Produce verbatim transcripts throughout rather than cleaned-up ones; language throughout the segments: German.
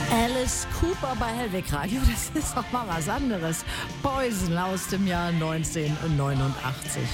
Alice Cooper bei Hellweg Radio, das ist auch mal was anderes. Poison aus dem Jahr neunzehnhundertneunundachtzig.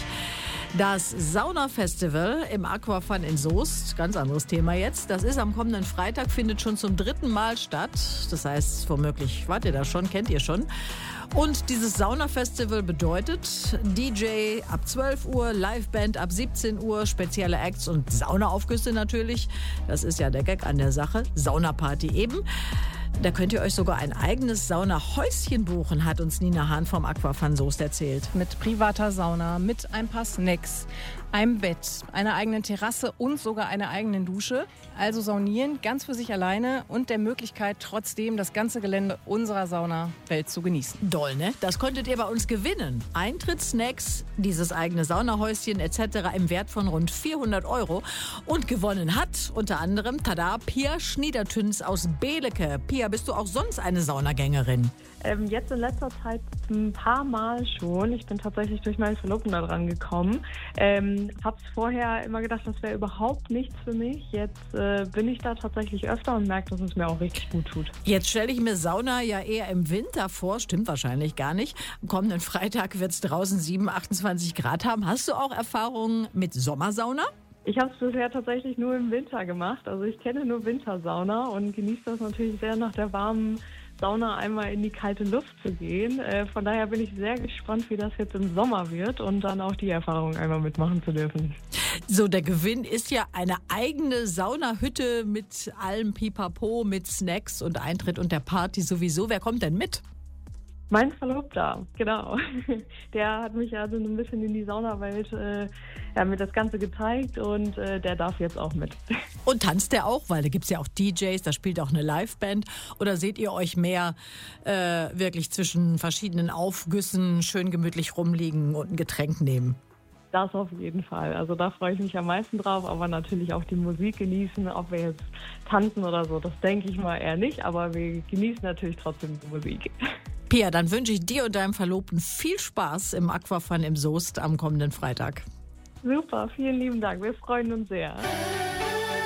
Das Saunafestival im Aquafun in Soest, ganz anderes Thema jetzt, das ist am kommenden Freitag, findet schon zum dritten Mal statt. Das heißt, womöglich wart ihr da schon, kennt ihr schon. Und dieses Saunafestival bedeutet D J ab zwölf Uhr, Liveband ab siebzehn Uhr, spezielle Acts und Saunaaufgüsse natürlich. Das ist ja der Gag an der Sache. Saunaparty eben. Da könnt ihr euch sogar ein eigenes Saunahäuschen buchen, hat uns Nina Hahn vom Aquafun Soest erzählt. Mit privater Sauna, mit ein paar Snacks, einem Bett, einer eigenen Terrasse und sogar einer eigenen Dusche. Also saunieren ganz für sich alleine und der Möglichkeit trotzdem das ganze Gelände unserer Saunawelt zu genießen. Doll, ne? Das konntet ihr bei uns gewinnen. Eintritt, Snacks, dieses eigene Saunahäuschen et cetera im Wert von rund vierhundert Euro. Und gewonnen hat unter anderem, tada, Pia Schniedertüns aus Beeleke. Pia, bist du auch sonst eine Saunagängerin? Ähm, jetzt in letzter Zeit ein paar Mal schon. Ich bin tatsächlich durch meinen Verlobten da dran gekommen. Ähm, hab's vorher immer gedacht, das wäre überhaupt nichts für mich. Jetzt äh, bin ich da tatsächlich öfter und merke, dass es mir auch richtig gut tut. Jetzt stelle ich mir Sauna ja eher im Winter vor. Stimmt wahrscheinlich gar nicht. Am kommenden Freitag wird es draußen sieben, achtundzwanzig Grad haben. Hast du auch Erfahrungen mit Sommersauna? Ich habe es bisher tatsächlich nur im Winter gemacht. Also ich kenne nur Wintersauna und genieße das natürlich sehr, nach der warmen Sauna einmal in die kalte Luft zu gehen. Äh, von daher bin ich sehr gespannt, wie das jetzt im Sommer wird und dann auch die Erfahrung einmal mitmachen zu dürfen. So, der Gewinn ist ja eine eigene Saunahütte mit allem Pipapo, mit Snacks und Eintritt und der Party sowieso. Wer kommt denn mit? Mein Verlobter, genau. Der hat mich ja so ein bisschen in die Saunawelt, äh, ja, mir das Ganze gezeigt und äh, der darf jetzt auch mit. Und tanzt der auch? Weil da gibt es ja auch D Js, da spielt auch eine Liveband. Oder seht ihr euch mehr äh, wirklich zwischen verschiedenen Aufgüssen schön gemütlich rumliegen und ein Getränk nehmen? Das auf jeden Fall. Also da freue ich mich am meisten drauf, aber natürlich auch die Musik genießen. Ob wir jetzt tanzen oder so, das denke ich mal eher nicht, aber wir genießen natürlich trotzdem die Musik. Pia, dann wünsche ich dir und deinem Verlobten viel Spaß im Aquafun im Soest am kommenden Freitag. Super, vielen lieben Dank. Wir freuen uns sehr.